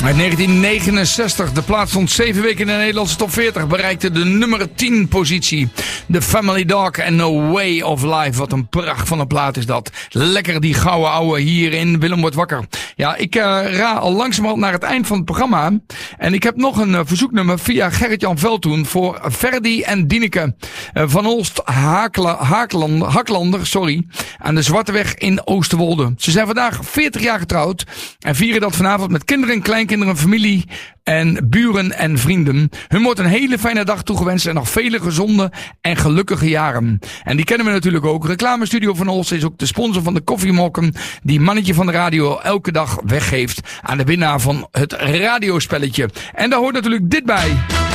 Uit 1969, de plaats stond 7 weken in de Nederlandse top 40, bereikte de nummer 10 positie. The Family Dog and No Way of Life. Wat een pracht van een plaat is dat. Lekker die gouden ouwe hier in Willem wordt wakker. Ja, ik ra al langzamerhand naar het eind van het programma. En ik heb nog een verzoeknummer via Gerrit-Jan Veldhoen voor Ferdi en Dineke van Olst Haklander, aan de Zwarteweg in Oosterwolde. Ze zijn vandaag 40 jaar getrouwd en vieren dat vanavond met kinderen, kleinkinderen, familie en buren en vrienden. Hun wordt een hele fijne dag toegewenst en nog vele gezonde en gelukkige jaren. En die kennen we natuurlijk ook. Reclamestudio van Olst is ook de sponsor van de koffiemokken die Mannetje van de Radio elke dag weggeeft aan de winnaar van het radiospelletje. En daar hoort natuurlijk dit bij.